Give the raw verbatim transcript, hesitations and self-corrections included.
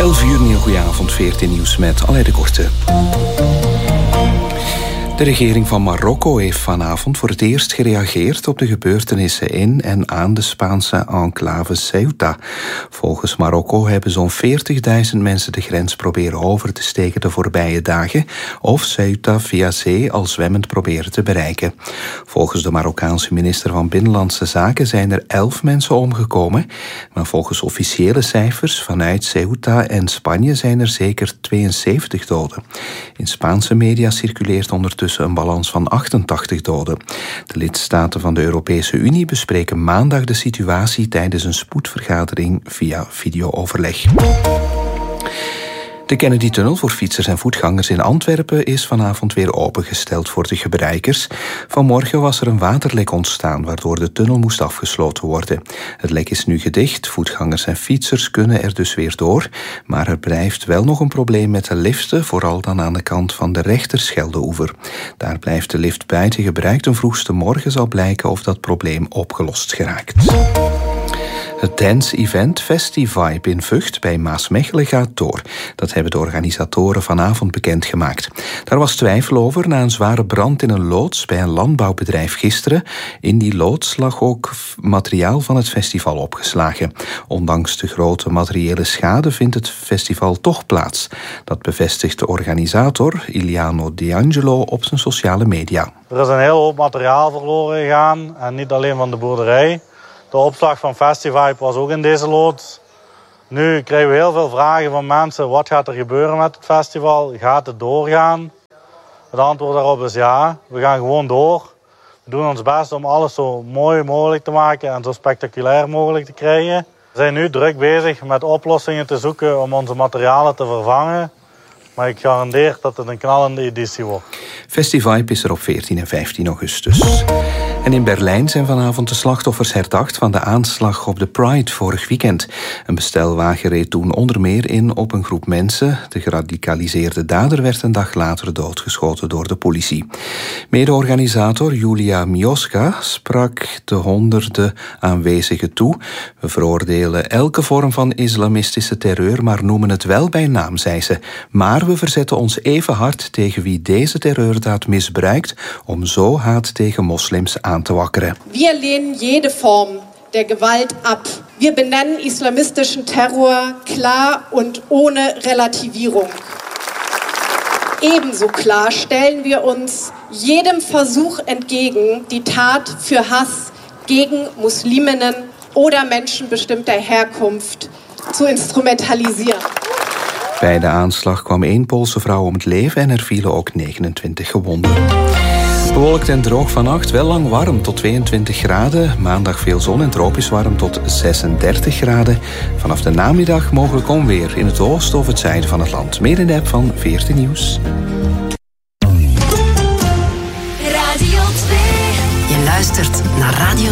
elf uur, een goeie avond, veertien nieuws met Alain de Korte. De regering van Marokko heeft vanavond voor het eerst gereageerd op de gebeurtenissen in en aan de Spaanse enclave Ceuta. Volgens Marokko hebben zo'n veertigduizend mensen de grens proberen over te steken de voorbije dagen of Ceuta via zee al zwemmend proberen te bereiken. Volgens de Marokkaanse minister van Binnenlandse Zaken zijn er elf mensen omgekomen, maar volgens officiële cijfers vanuit Ceuta en Spanje zijn er zeker tweeënzeventig doden. In Spaanse media circuleert ondertussen een balans van achtentachtig doden. De lidstaten van de Europese Unie bespreken maandag de situatie tijdens een spoedvergadering via videooverleg. De Kennedy-tunnel voor fietsers en voetgangers in Antwerpen is vanavond weer opengesteld voor de gebruikers. Vanmorgen was er een waterlek ontstaan, waardoor de tunnel moest afgesloten worden. Het lek is nu gedicht, voetgangers en fietsers kunnen er dus weer door. Maar er blijft wel nog een probleem met de liften, vooral dan aan de kant van de Rechterscheldeoever. Daar blijft de lift buiten gebruikt en vroegste morgen zal blijken of dat probleem opgelost geraakt. Het dance-event Festivibe in Vught bij Maasmechelen gaat door. Dat hebben de organisatoren vanavond bekendgemaakt. Daar was twijfel over na een zware brand in een loods bij een landbouwbedrijf gisteren. In die loods lag ook materiaal van het festival opgeslagen. Ondanks de grote materiële schade vindt het festival toch plaats. Dat bevestigt de organisator Iliano D'Angelo op zijn sociale media. Er is een hele hoop materiaal verloren gegaan en niet alleen van de boerderij. De opslag van Festivibe was ook in deze loods. Nu krijgen we heel veel vragen van mensen. Wat gaat er gebeuren met het festival? Gaat het doorgaan? Het antwoord daarop is ja. We gaan gewoon door. We doen ons best om alles zo mooi mogelijk te maken en zo spectaculair mogelijk te krijgen. We zijn nu druk bezig met oplossingen te zoeken om onze materialen te vervangen. Maar ik garandeer dat het een knallende editie wordt. Festivibe is er op veertien en vijftien augustus. En in Berlijn zijn vanavond de slachtoffers herdacht van de aanslag op de Pride vorig weekend. Een bestelwagen reed toen onder meer in op een groep mensen. De geradicaliseerde dader werd een dag later doodgeschoten door de politie. Mede-organisator Julia Mioska sprak de honderden aanwezigen toe. We veroordelen elke vorm van islamistische terreur, maar noemen het wel bij naam, zei ze. Maar we verzetten ons even hard tegen wie deze terreurdaad misbruikt om zo haat tegen moslims aan te wakkeren. Wir lehnen jede Form der Gewalt ab. Wir benennen islamistischen Terror klar und ohne Relativierung. Ebenso klar stellen wir uns jedem Versuch entgegen, die Tat für Hass gegen Musliminnen oder Menschen bestimmter Herkunft zu instrumentalisieren. Bij de aanslag kwam één Poolse vrouw om het leven en er vielen ook negenentwintig gewonden. Bewolkt en droog vannacht, wel lang warm tot tweeëntwintig graden. Maandag veel zon en tropisch warm tot zesendertig graden. Vanaf de namiddag mogelijk onweer in het oosten of het zuiden van het land. Meer in de app van veertien Nieuws. Radio twee. Je luistert naar Radio